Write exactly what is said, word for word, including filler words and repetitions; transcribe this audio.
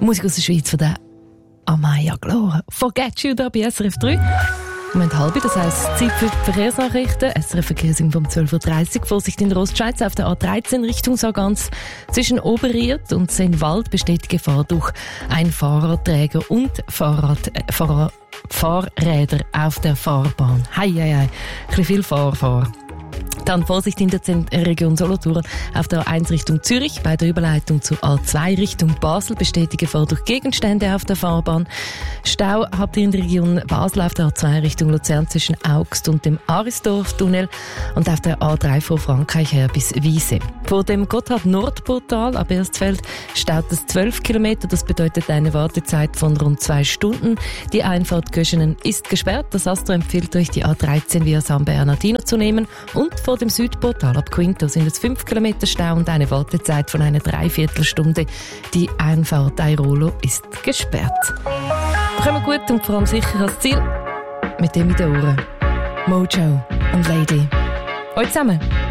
Musik aus der Schweiz von der Amaya Gloire. Forget You da bei S R F drei. Moment halb, das heisst Zeit für die Verkehrsnachrichten. S R F Verkehrsinfo um zwölf Uhr dreißig. Vorsicht in der Ostschweiz auf der A dreizehn Richtung Sargans. Zwischen Oberried und Sennwald besteht Gefahr durch ein Fahrradträger und Fahrrad, äh, Fahrrad, Fahrräder auf der Fahrbahn. Hei, hei, hei. Ein bisschen viel Fahrfahr. Dann Vorsicht in der Region Solothurn auf der A eins Richtung Zürich. Bei der Überleitung zur A zwei Richtung Basel besteht die Gefahr durch Gegenstände auf der Fahrbahn. Stau habt ihr in der Region Basel auf der A zwei Richtung Luzern zwischen Augst und dem Arisdorf-Tunnel und auf der A drei von Frankreich her bis Wiese. Vor dem Gotthard-Nord-Portal ab Erstfeld staut es zwölf Kilometer. Das bedeutet eine Wartezeit von rund zwei Stunden. Die Einfahrt Göschenen ist gesperrt. Das Astro empfiehlt euch, die A dreizehn via San Bernardino zu nehmen. Und vor dem Südportal ab Quinto sind es fünf Kilometer Stau und eine Wartezeit von einer Dreiviertelstunde. Die Einfahrt Airolo ist gesperrt. Kommen gut und vor allem sicher ans Ziel. Mit dem in den Ohren. Mojo und Lady. Euch zusammen.